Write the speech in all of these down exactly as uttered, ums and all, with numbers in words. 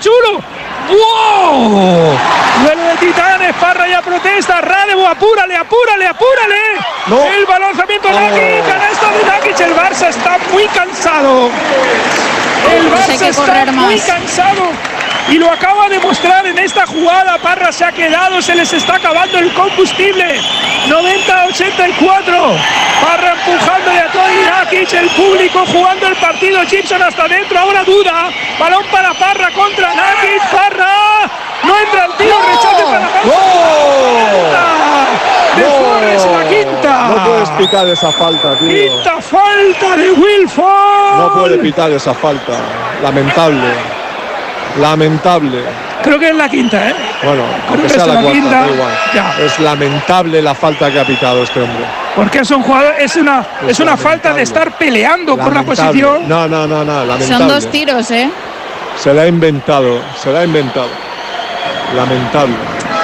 chulo. ¡Wow! Duelo de titanes, Parra ya protesta, Radevo, apúrale, apúrale, apúrale. No. El balanzamiento, Nakic, Oh. canasta de Nakic, el Barça está muy cansado. El Pues hay Barça que está correr muy más. cansado. Y lo acaba de mostrar en esta jugada. Parra se ha quedado, se les está acabando el combustible. noventa a ochenta y cuatro. Parra empujándole a Tony Nakic, el público jugando el partido. Gibson hasta dentro, ahora duda. Balón para Parra contra Nakic. Parra no entra el tiro, ¡No! rechace para Parra. De ¡No! Flores, la quinta. No puedes pitar esa falta, tío. Quinta falta de Wilford. No puede pitar esa falta. Lamentable. Lamentable. Creo que es la quinta, ¿eh? Bueno, aunque que sea es la la cuarta, quinta. da igual. Ya. Es lamentable la falta que ha pitado este hombre. Porque es un jugador, es una, es, Es una lamentable. falta de estar peleando por la Lamentable. posición. No, no, no, no, lamentable. Son dos tiros, ¿eh? Se la ha inventado, se la ha inventado. Lamentable.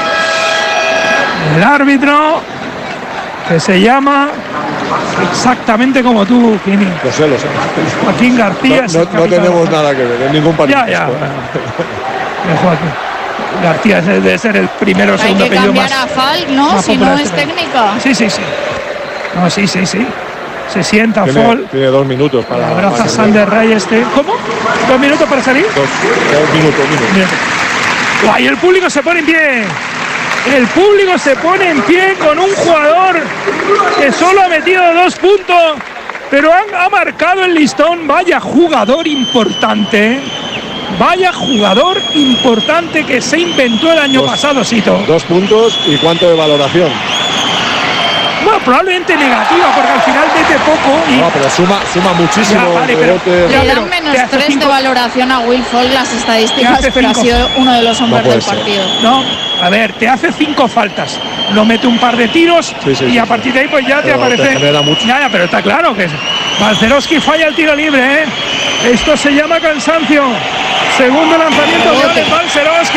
El árbitro, que se llama exactamente como tú, Kini. Lo sé, lo sé. Joaquín García. No, es el no- no capitán. tenemos nada que ver en ningún partido. Ya, ya. bueno. De Joaquín García ese debe ser el primero o Hay segundo que apellido cambiar más. a Falk, ¿no? más Si popular no es este. técnica. Sí, sí, sí. No, sí, sí, sí. Se sienta Tiene, Fall. tiene dos minutos para. Abraza para a Sander Ray este. ¿Cómo? ¿Dos minutos para salir? Dos, dos minutos, minutos. Bien. Guay, el público se pone en pie. El público se pone en pie con un jugador que solo ha metido dos puntos, pero han, ha marcado el listón. Vaya jugador importante. Vaya jugador importante que se inventó el año Dos. pasado, Sito. Dos puntos y cuánto de valoración. Bueno, probablemente negativa, porque al final mete poco y No, pero suma, suma muchísimo. Ya, vale, pero- rebotes. ya, Le pero dan menos te hace tres de cinco- valoración a Will Falk las Te estadísticas, hace pero ha cinco. sido uno de los hombres puede del ser. partido. no, a ver, te hace cinco faltas, lo mete un par de tiros Sí, sí, y sí, a sí. partir de ahí pues ya te Pero te aparece. genera mucho. Ya, ya, pero está claro que Balcerowski falla el tiro libre, ¿eh? Esto se llama cansancio. Segundo lanzamiento Rebote. de Balcerowski.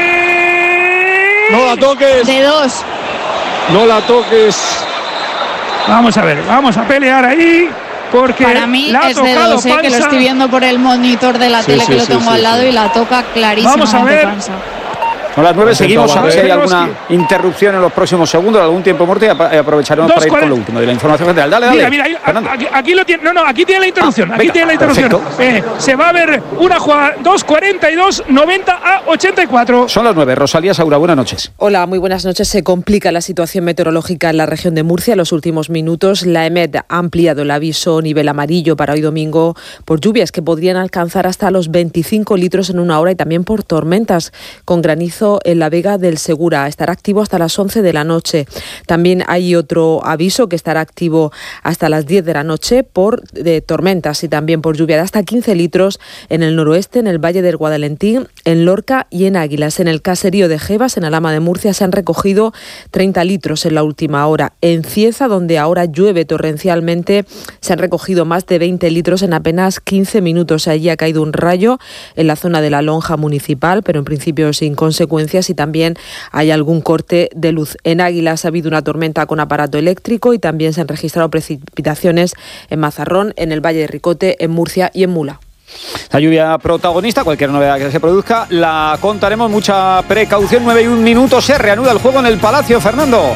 No la toques, De dos. no la toques. Vamos a ver, vamos a pelear ahí porque Para mí la ha es de tocado dos, ¿eh? Que lo Pansa. estoy viendo por el monitor de la Sí, tele sí, que lo sí, tengo sí, al lado sí. y la toca clarísimamente Vamos a ver. Pansa. Son las nueve, Intenta seguimos a ver si hay barrer. alguna interrupción en los próximos segundos, algún tiempo muerto y ap- aprovecharemos Dos para ir con cuarenta. lo último de la información general. Dale, dale. Mira, mira, ahí- Fernando. aquí, aquí lo tiene. No, no, aquí tiene la interrupción. Ah, aquí venga, tiene la interrupción. perfecto. Eh, se va a ver una jugada dos cuarenta y dos, noventa a ochenta y cuatro. Son las nueve. Rosalía Saura, buenas noches. Hola, muy buenas noches. Se complica la situación meteorológica en la región de Murcia en los últimos minutos. La EMET ha ampliado el aviso nivel amarillo para hoy domingo por lluvias que podrían alcanzar hasta los veinticinco litros en una hora y también por tormentas con granizo en la Vega del Segura. Estará activo hasta las once de la noche. También hay otro aviso que estará activo hasta las diez de la noche por de tormentas y también por lluvia de hasta quince litros en el noroeste, en el Valle del Guadalentín, en Lorca y en Águilas. En el caserío de Jebas, en Alhama de Murcia, se han recogido treinta litros en la última hora. En Cieza, donde ahora llueve torrencialmente, se han recogido más de veinte litros en apenas quince minutos. Allí ha caído un rayo en la zona de la lonja municipal, pero en principio sin consecuencias, y también hay algún corte de luz. En Águilas ha habido una tormenta con aparato eléctrico y también se han registrado precipitaciones en Mazarrón, en el Valle de Ricote, en Murcia y en Mula. La lluvia protagonista, cualquier novedad que se produzca, la contaremos. Mucha precaución. Nueve y un minutos. Se reanuda el juego en el Palacio, Fernando.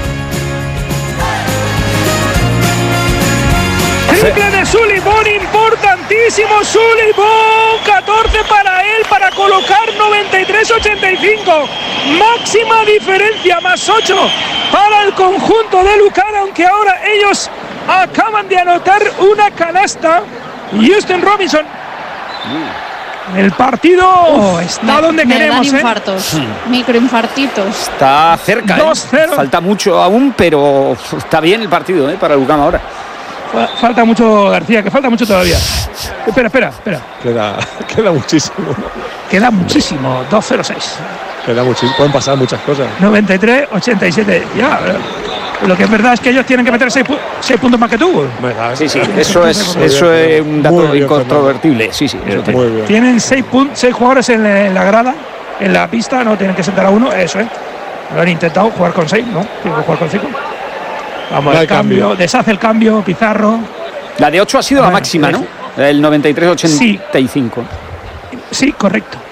Triple de Sullivan, importantísimo Sullivan, catorce para él para colocar noventa y tres a ochenta y cinco, máxima diferencia, más ocho para el conjunto de Lucar, aunque ahora ellos acaban de anotar una canasta. Houston Robinson, el partido está Me- donde me queremos, dan ¿eh? infartos, microinfartitos. Está cerca, ¿eh? dos cero. Falta mucho aún, pero está bien el partido, ¿eh? Para Lucam ahora. Fa- Falta mucho, García, que falta mucho todavía. Espera, espera, espera. Queda, queda muchísimo. Queda muchísimo, dos cero seis. Queda muchísimo. Pueden pasar muchas cosas. noventa y tres a ochenta y siete. Ya, lo que es verdad es que ellos tienen que meter seis puntos más que tú. Sí, sí, eso es, Muy eso bien, es un dato muy bien, incontrovertible. Sí, sí, eso te- Muy bien. Tienen seis, pun- seis jugadores en la, en la grada, en la pista, no tienen que sentar a uno, eso es. Lo han intentado jugar con seis, no, tienen que jugar con cinco. Vamos, No hay el cambio, cambio. deshace el cambio, Pizarro. La de ocho ha sido la Bueno, máxima, ¿no? sí. El noventa y tres a ochenta y cinco. Sí, correcto.